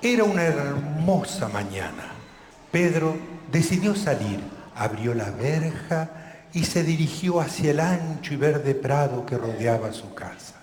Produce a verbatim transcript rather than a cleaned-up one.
Era una hermosa mañana. Pedro decidió salir, abrió la verja y se dirigió hacia el ancho y verde prado que rodeaba su casa.